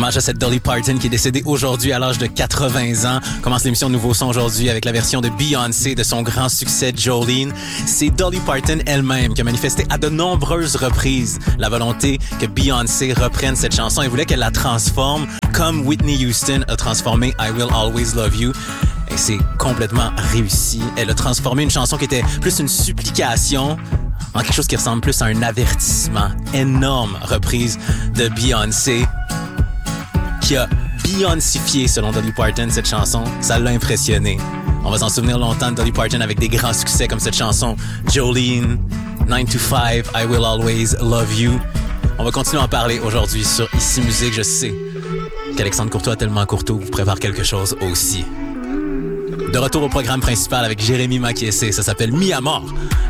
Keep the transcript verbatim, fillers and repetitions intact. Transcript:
Hommage à cette Dolly Parton qui est décédée aujourd'hui à l'âge de quatre-vingts ans. On commence l'émission Nouveau Son aujourd'hui avec la version de Beyoncé de son grand succès Jolene. C'est Dolly Parton elle-même qui a manifesté à de nombreuses reprises la volonté que Beyoncé reprenne cette chanson et voulait qu'elle la transforme comme Whitney Houston a transformé I Will Always Love You. Et c'est complètement réussi. Elle a transformé une chanson qui était plus une supplication en quelque chose qui ressemble plus à un avertissement. Énorme reprise de Beyoncé qui a Beyoncifié, selon Dolly Parton, cette chanson. Ça l'a impressionné. On va s'en souvenir longtemps de Dolly Parton avec des grands succès comme cette chanson Jolene, nine to five, I Will Always Love You. On va continuer à en parler aujourd'hui sur Ici Musique. Je sais qu'Alexandre Courtois, tellement Courtois, vous prépare quelque chose aussi. De retour au programme principal avec Jérémy Makiessé. Ça s'appelle Mi à mort.